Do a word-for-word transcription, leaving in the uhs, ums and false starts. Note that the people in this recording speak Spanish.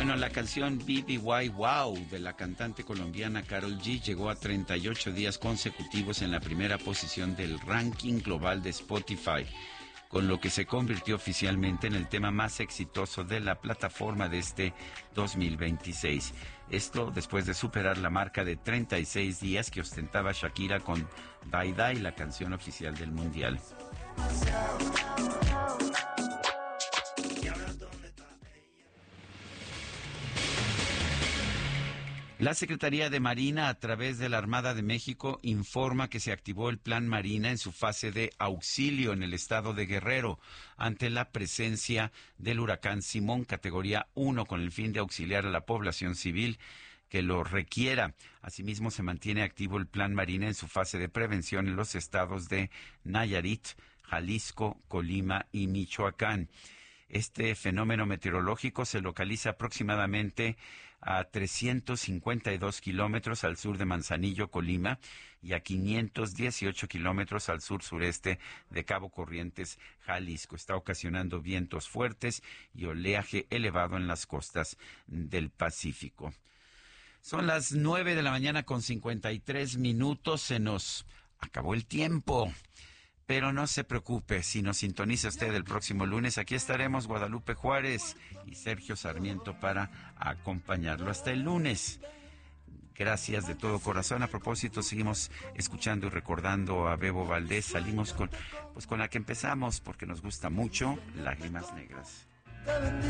Bueno, la canción B B Y Wow de la cantante colombiana Karol G llegó a treinta y ocho días consecutivos en la primera posición del ranking global de Spotify, con lo que se convirtió oficialmente en el tema más exitoso de la plataforma de este dos mil veintiséis. Esto después de superar la marca de treinta y seis días que ostentaba Shakira con Die Die, la canción oficial del mundial. La Secretaría de Marina, a través de la Armada de México, informa que se activó el Plan Marina en su fase de auxilio en el estado de Guerrero ante la presencia del huracán Simón, categoría uno, con el fin de auxiliar a la población civil que lo requiera. Asimismo, se mantiene activo el Plan Marina en su fase de prevención en los estados de Nayarit, Jalisco, Colima y Michoacán. Este fenómeno meteorológico se localiza aproximadamente a trescientos cincuenta y dos kilómetros al sur de Manzanillo, Colima, y a quinientos dieciocho kilómetros al sur-sureste de Cabo Corrientes, Jalisco. Está ocasionando vientos fuertes y oleaje elevado en las costas del Pacífico. Son las nueve de la mañana con cincuenta y tres minutos. Se nos acabó el tiempo. Pero no se preocupe, si nos sintoniza usted el próximo lunes, aquí estaremos Guadalupe Juárez y Sergio Sarmiento para acompañarlo hasta el lunes. Gracias de todo corazón. A propósito, seguimos escuchando y recordando a Bebo Valdés. Salimos con, pues con la que empezamos porque nos gusta mucho, Lágrimas Negras.